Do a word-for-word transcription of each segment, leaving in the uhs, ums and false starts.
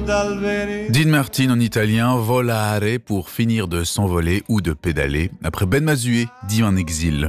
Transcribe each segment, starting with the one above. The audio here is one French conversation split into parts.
Dean Martin en italien, volare pour finir de s'envoler ou de pédaler. Après Ben Mazué, dit en exil.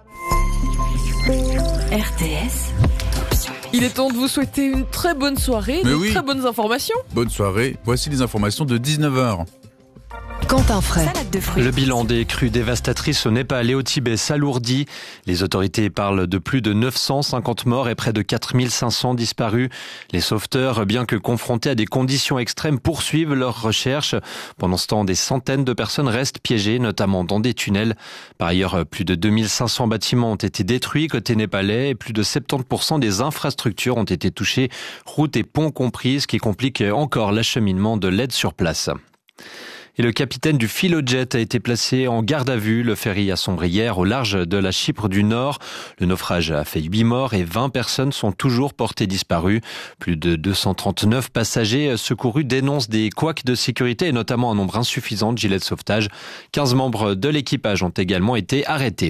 R T S. Il est temps de vous souhaiter une très bonne soirée, Mais de oui. très bonnes informations. Bonne soirée, voici les informations de dix-neuf heures. Quentin Fray. Salade de fruits. Le bilan des crues dévastatrices au Népal et au Tibet s'alourdit. Les autorités parlent de plus de neuf cent cinquante morts et près de quatre mille cinq cents disparus. Les sauveteurs, bien que confrontés à des conditions extrêmes, poursuivent leurs recherches. Pendant ce temps, des centaines de personnes restent piégées, notamment dans des tunnels. Par ailleurs, plus de deux mille cinq cents bâtiments ont été détruits côté népalais et plus de soixante-dix pour cent des infrastructures ont été touchées, routes et ponts compris, ce qui complique encore l'acheminement de l'aide sur place. Et le capitaine du Philojet a été placé en garde à vue. Le ferry a sombré hier au large de la Chypre du Nord. Le naufrage a fait huit morts et vingt personnes sont toujours portées disparues. Plus de deux cent trente-neuf passagers secourus dénoncent des couacs de sécurité et notamment un nombre insuffisant de gilets de sauvetage. quinze membres de l'équipage ont également été arrêtés.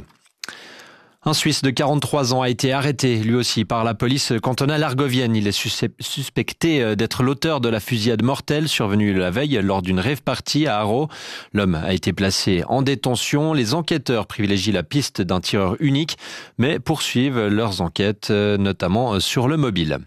Un Suisse de quarante-trois ans a été arrêté, lui aussi, par la police cantonale argovienne. Il est suspecté d'être l'auteur de la fusillade mortelle survenue la veille lors d'une rave party à Haro. L'homme a été placé en détention. Les enquêteurs privilégient la piste d'un tireur unique, mais poursuivent leurs enquêtes, notamment sur le mobile.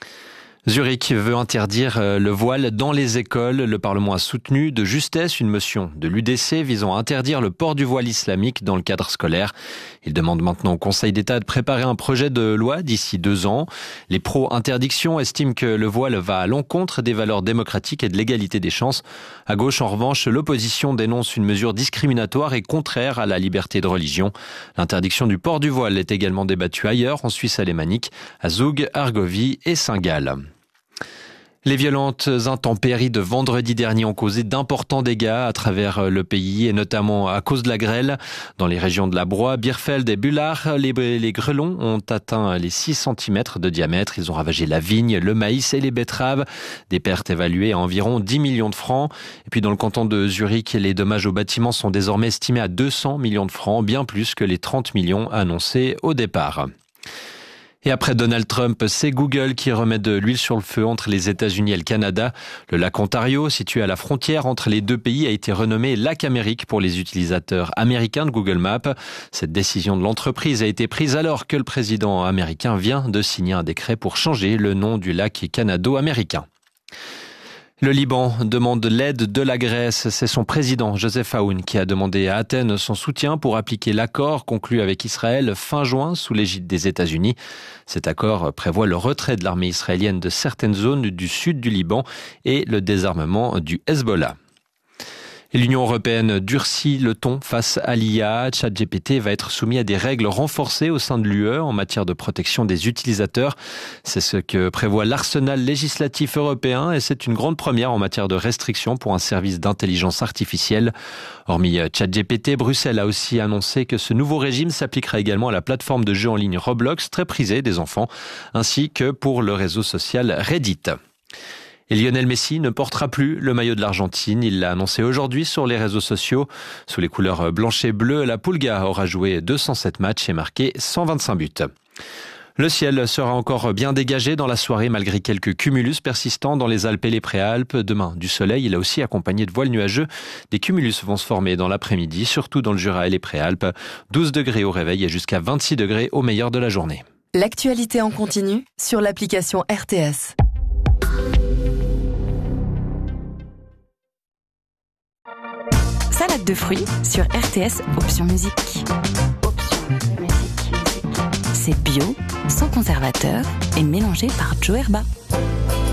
Zurich veut interdire le voile dans les écoles. Le Parlement a soutenu de justesse une motion de l'U D C visant à interdire le port du voile islamique dans le cadre scolaire. Il demande maintenant au Conseil d'État de préparer un projet de loi d'ici deux ans. Les pro-interdiction estiment que le voile va à l'encontre des valeurs démocratiques et de l'égalité des chances. À gauche, en revanche, l'opposition dénonce une mesure discriminatoire et contraire à la liberté de religion. L'interdiction du port du voile est également débattue ailleurs, en Suisse alémanique, à Zoug, Argovie et Saint-Gall. Les violentes intempéries de vendredi dernier ont causé d'importants dégâts à travers le pays et notamment à cause de la grêle. Dans les régions de la Broye, Birfeld et Bullard, les, les grêlons ont atteint les six centimètres de diamètre. Ils ont ravagé la vigne, le maïs et les betteraves. Des pertes évaluées à environ dix millions de francs. Et puis dans le canton de Zurich, les dommages aux bâtiments sont désormais estimés à deux cents millions de francs, bien plus que les trente millions annoncés au départ. Et après Donald Trump, c'est Google qui remet de l'huile sur le feu entre les États-Unis et le Canada. Le lac Ontario, situé à la frontière entre les deux pays, a été renommé Lac Amérique pour les utilisateurs américains de Google Maps. Cette décision de l'entreprise a été prise alors que le président américain vient de signer un décret pour changer le nom du lac canado-américain. Le Liban demande l'aide de la Grèce. C'est son président, Joseph Aoun, qui a demandé à Athènes son soutien pour appliquer l'accord conclu avec Israël fin juin sous l'égide des États-Unis. Cet accord prévoit le retrait de l'armée israélienne de certaines zones du sud du Liban et le désarmement du Hezbollah. Et l'Union européenne durcit le ton face à l'I A. ChatGPT va être soumis à des règles renforcées au sein de l'U E en matière de protection des utilisateurs. C'est ce que prévoit l'arsenal législatif européen et c'est une grande première en matière de restrictions pour un service d'intelligence artificielle. Hormis ChatGPT, Bruxelles a aussi annoncé que ce nouveau régime s'appliquera également à la plateforme de jeux en ligne Roblox, très prisée des enfants, ainsi que pour le réseau social Reddit. Et Lionel Messi ne portera plus le maillot de l'Argentine. Il l'a annoncé aujourd'hui sur les réseaux sociaux. Sous les couleurs blanche et bleu, la Pulga aura joué deux cent sept matchs et marqué cent vingt-cinq buts. Le ciel sera encore bien dégagé dans la soirée malgré quelques cumulus persistants dans les Alpes et les Préalpes. Demain, du soleil, il est aussi accompagné de voiles nuageux. Des cumulus vont se former dans l'après-midi, surtout dans le Jura et les Préalpes. douze degrés au réveil et jusqu'à vingt-six degrés au meilleur de la journée. L'actualité en continu sur l'application R T S. Salade de fruits sur R T S, option musique. Option musique. C'est bio, sans conservateur et mélangé par Joe Herba.